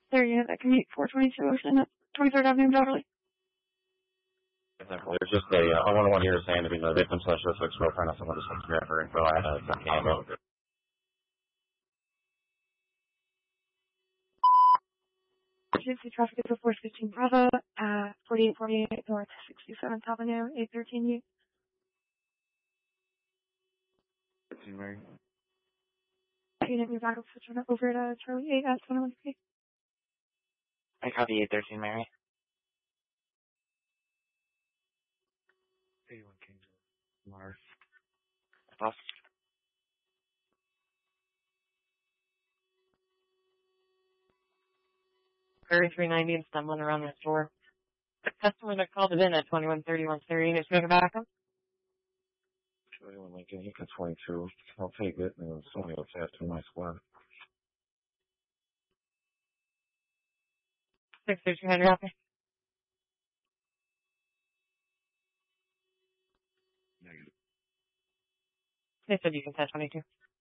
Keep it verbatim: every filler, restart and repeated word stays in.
There you go. That can meet four twenty-two Ocean at twenty-third Avenue, Beverly. There's just a, uh, one oh one here saying to be the victim slash suspect's girlfriend. I someone just wants to grab her info. I had some camo. Emergency traffic is a four fifteen Bravo at forty-eight forty-eight North sixty-seventh Avenue, eight thirteen U. thirteen Mary. Unit, your backup switch over to Charlie eight at twenty-one K. I copy eight thirteen Mary. eighty-one King Mars. Boss. Prairie three ninety and stumbling around the store. The customer that called it in at twenty-one thirty-one thirty is going to back him. twenty-one Lincoln, you can twenty-two. I'll take it. And somebody will attach to my squad. Six six, you had your copy. Negative. They said you can touch twenty-two.